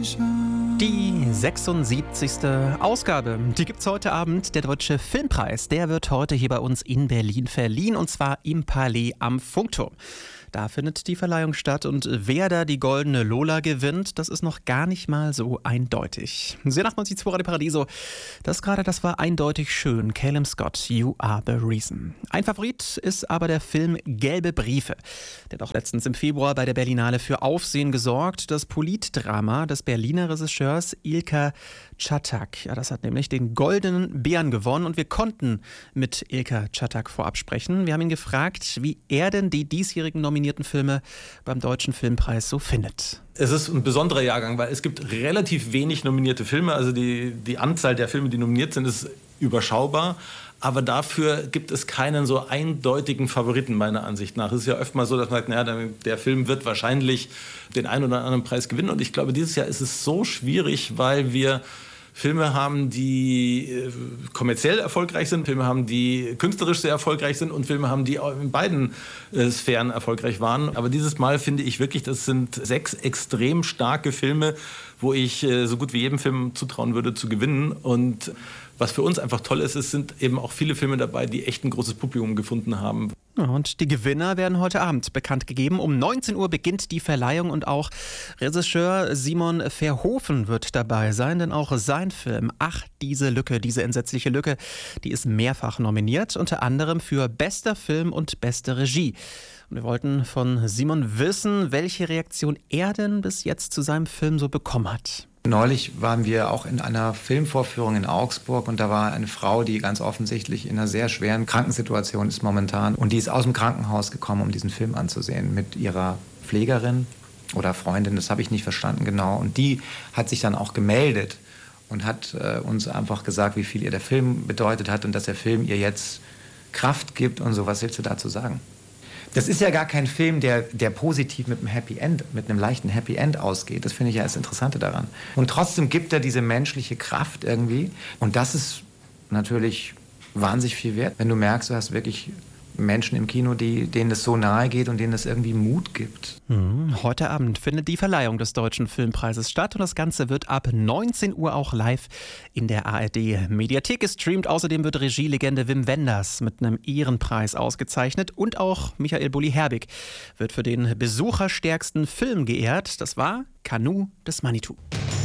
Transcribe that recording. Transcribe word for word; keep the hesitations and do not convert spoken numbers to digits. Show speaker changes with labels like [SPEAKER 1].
[SPEAKER 1] Die sechsundsiebzigste Ausgabe, die gibt's heute Abend. Der Deutsche Filmpreis, der wird heute hier bei uns in Berlin verliehen, und zwar im Palais am Funkturm. Da findet die Verleihung statt, und wer da die goldene Lola gewinnt, das ist noch gar nicht mal so eindeutig. Sie achtundneunzig Komma zwei Radio Paradiso, das gerade, das war eindeutig schön. Calum Scott, You Are the Reason. Ein Favorit ist aber der Film Gelbe Briefe. Der hat auch letztens im Februar bei der Berlinale für Aufsehen gesorgt. Das Politdrama des Berliner Regisseurs Ilker Çatak. Ja, das hat nämlich den Goldenen Bären gewonnen, und wir konnten mit Ilker Çatak vorab sprechen. Wir haben ihn gefragt, wie er denn die diesjährigen nominierten Filme beim Deutschen Filmpreis so findet.
[SPEAKER 2] Es ist ein besonderer Jahrgang, weil es gibt relativ wenig nominierte Filme. Also die, die Anzahl der Filme, die nominiert sind, ist überschaubar. Aber dafür gibt es keinen so eindeutigen Favoriten meiner Ansicht nach. Es ist ja öfter mal so, dass man sagt, naja, der, der Film wird wahrscheinlich den einen oder anderen Preis gewinnen. Und ich glaube, dieses Jahr ist es so schwierig, weil wir Filme haben, die äh, kommerziell erfolgreich sind, Filme haben, die künstlerisch sehr erfolgreich sind, und Filme haben, die auch in beiden äh, Sphären erfolgreich waren. Aber dieses Mal finde ich wirklich, das sind sechs extrem starke Filme, wo ich äh, so gut wie jedem Film zutrauen würde, zu gewinnen. Und was für uns einfach toll ist, es sind eben auch viele Filme dabei, die echt ein großes Publikum gefunden haben.
[SPEAKER 1] Und die Gewinner werden heute Abend bekannt gegeben. Um neunzehn Uhr beginnt die Verleihung, und auch Regisseur Simon Verhoeven wird dabei sein, denn auch sein Film Ach, diese Lücke, diese entsetzliche Lücke, die ist mehrfach nominiert, unter anderem für bester Film und beste Regie. Und wir wollten von Simon wissen, welche Reaktion er denn bis jetzt zu seinem Film so bekommen hat.
[SPEAKER 3] Neulich waren wir auch in einer Filmvorführung in Augsburg, und da war eine Frau, die ganz offensichtlich in einer sehr schweren Krankensituation ist momentan, und die ist aus dem Krankenhaus gekommen, um diesen Film anzusehen mit ihrer Pflegerin oder Freundin, das habe ich nicht verstanden genau, und die hat sich dann auch gemeldet und hat äh, uns einfach gesagt, wie viel ihr der Film bedeutet hat und dass der Film ihr jetzt Kraft gibt und so. Was willst du dazu sagen? Das ist ja gar kein Film, der, der positiv mit einem Happy End, mit einem leichten Happy End ausgeht. Das finde ich ja das Interessante daran. Und trotzdem gibt er diese menschliche Kraft irgendwie. Und das ist natürlich wahnsinnig viel wert, wenn du merkst, du hast wirklich Menschen im Kino, die, denen das so nahe geht und denen das irgendwie Mut gibt.
[SPEAKER 1] Hm, heute Abend findet die Verleihung des Deutschen Filmpreises statt, und das Ganze wird ab neunzehn Uhr auch live in der A R D-Mediathek gestreamt. Außerdem wird Regielegende Wim Wenders mit einem Ehrenpreis ausgezeichnet, und auch Michael Bulli-Herbig wird für den besucherstärksten Film geehrt. Das war Kanu des Manitou.